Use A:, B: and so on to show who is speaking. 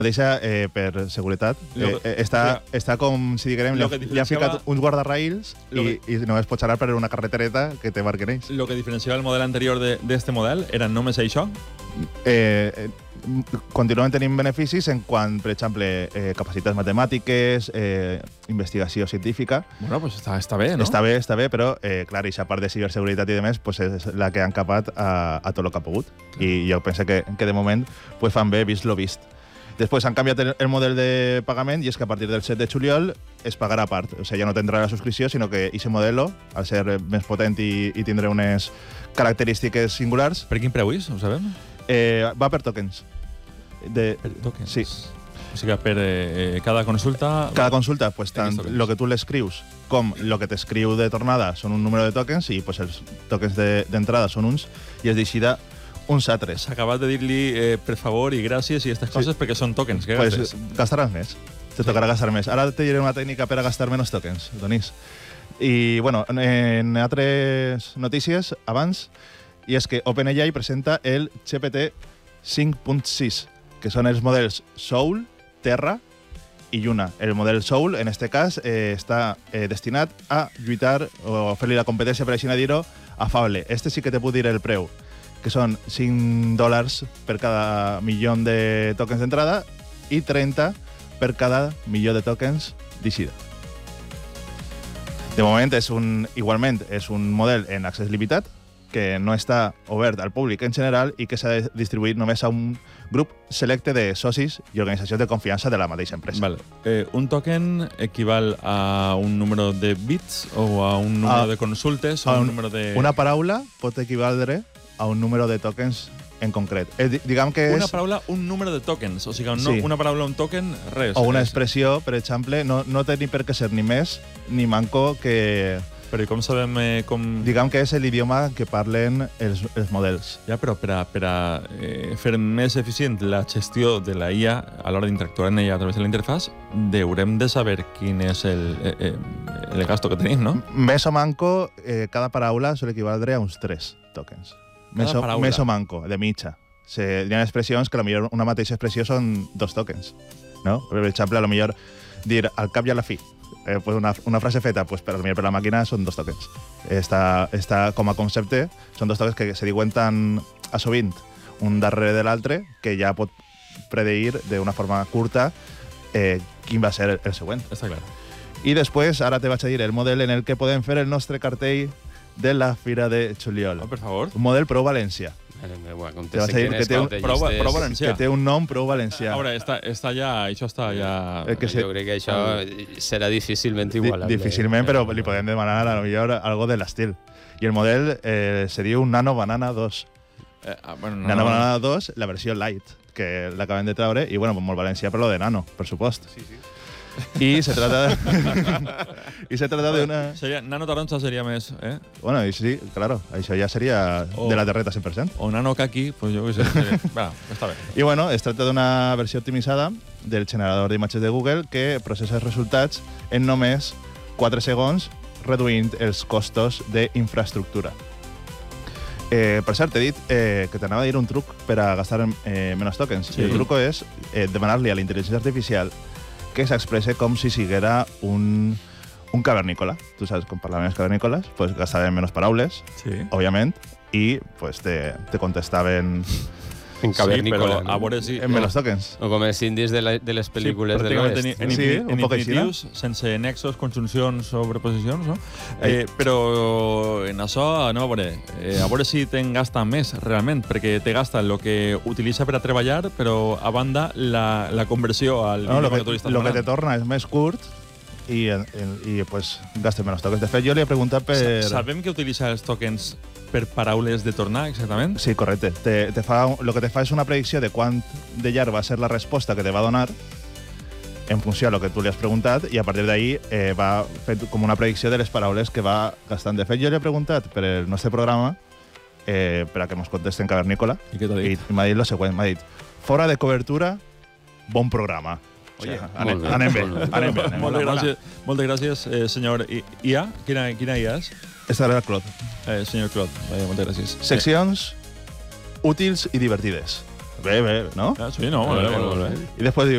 A: mateixa, per seguretat, està com, si diguem, li han ficat uns guardarraïls i només pots anar per una carretereta que te marquen ells.
B: Lo que diferenciava el model anterior d'este model era només això?
A: Continuen tenint beneficis en quant, per exemple, capacitats matemàtiques, investigació científica.
B: Bueno, pues està bé, no?
A: Està bé, però, clar, aquesta part de ciberseguretat i demés pues, és la que han capat a tot el que ha pogut. I jo penso que de moment pues, fan bé, vist lo vist. Després han canviat el model de pagament i és que a partir del 7 de juliol es pagarà a part. O sigui, ja no tindrà la subscripció, sinó que aquest model, al ser més potent i tindre unes característiques singulars...
B: Per quin preu és, ho sabem?
A: Va per tokens.
B: Per tokens?
A: Sí.
B: O sigui, per cada consulta...
A: Cada consulta, pues, tant el que tu l'escrius com el que t'escriu de tornada són un número de tokens i pues, els tokens d'entrada són uns i es deixida uns altres.
B: S'ha acabat de dir-li per favor i gràcies i aquestes coses perquè són tokens. Què gastes?
A: Gastaràs més. Te tocarà gastar més. Ara te diré una tècnica per a gastar menys tokens, Donís. I, bueno, en altres notícies, abans, i és que OpenAI presenta el GPT 5.6, que són els models Soul, Terra i Lluna. El model Soul, en aquest cas, està destinat a lluitar o fer-li la competència, per així dir-ho, a Fable. Este sí que te puc dir el preu, que són $5 per cada milió de tokens d'entrada i 30 per cada milió de tokens d'eixida. De moment, igualment, és un model en accés limitat, que no està obert al públic en general i que s'ha distribuït només a un grup selecte de socis i organitzacions de confiança de la mateixa empresa.
B: Vale. Un token equival a un número de bits o a un número de consultes o a un número de...
A: Una paraula pot equivaldre a un número de tokens en concret. Diguem que
B: una paraula, un número de tokens. O sigui, no, una paraula, un token, res.
A: O una expressió, per exemple, no té ni per què ser ni més ni manco que...
B: Però i com sabem com...
A: Diguem que és l'idioma que parlen els models.
B: Ja, però per a fer més eficient la gestió de la IA a l'hora d'interactuar amb ella a través de la interfàs, haurem de saber quin és el gasto que tenim, no?
A: Més o manco, cada paraula sol equivaldre a uns 3 tokens. Més o manco, de mitja. Hi ha expressions que potser una mateixa expressió són 2 tokens. No? Per exemple, potser dir al cap i a la fi. Pues una frase feta pues, per la màquina són 2 tokens. Està com a concepte, són 2 tokens que se diuen tan assovint un darrere de l'altre que ja pot predeir d'una forma curta quin va ser el següent.
B: Està clar.
A: I després, ara te vaig a dir el model en el que podem fer el nostre cartell de la Fira de Juliol.
B: Oh, per favor.
A: Un model prou valencià.
B: Te vas a dir que prou valencià.
A: Que té un nom prou valencià.
B: Ara, això està ja...
C: Jo crec que això serà difícilment igualable.
A: Difícilment, però li podem demanar a lo millor algo de l'estil. I el model se diu Nano Banana 2. Nano Banana 2, la versió light, que l'acabem de treure, i bueno, molt valencià per lo de nano, per supost.
B: Sí, sí.
A: Y se trata de una...
B: Nano taronja sería más, ¿eh?
A: Bueno, sí, claro, eso ya sería de la terreta 100%.
B: O nano kaki, pues yo qué sé. Va, està bé.
A: Y bueno, es trata d'una versió optimitzada del generador d'imatges de Google que processa els resultats en només 4 segons, reduint els costos d'infraestructura. Per cert, t'he dit que t'anava a dir un truc per a gastar menys tokens. Sí. El truc és demanar-li a la intel·ligència artificial que s'expresse com si siguera un cavernícola. Tu saps com parlaven els cavernícoles? Pues gastaven menys paraules, sí, òbviament, i pues, te contestaven...
C: En cavernícola.
B: Sí, però a veure si...
A: En menys tokens.
C: O com els indis de les pel·lícules de l'Oest.
B: En infinitius, sense nexos, conjuncions o preposicions, no? Però en això, no, a veure si te'n gasta més, realment, perquè te gasta el que utilitza per a treballar, però a banda la conversió al idioma que tu estàs
A: demanant. El que te torna és més curt i pues, gastes menys tokens. De fet, jo li he preguntat per...
B: Sabem que utilitza els tokens per paraules de tornar, exactament?
A: Sí, correcte. Lo que te fa és una predicció de quant de llarg va ser la resposta que te va donar en funció a lo que tu li has preguntat i a partir d'ahí va fer com una predicció de les paraules que va gastant. De fet, jo li he preguntat per el nostre programa per a que ens contesti en cavernícola
B: i què t'ha dit?
A: I m'ha dit el següent, m'ha dit fora de cobertura, bon programa.
B: Oye,
A: anem bé.
B: Moltes gràcies, senyor IA. Quina IA és?
A: Esta era el Claude.
B: Senyor Claude, moltes gràcies.
A: Seccions útils i divertides. Bé, no?
B: Sí, no, molt bé.
A: I després diu,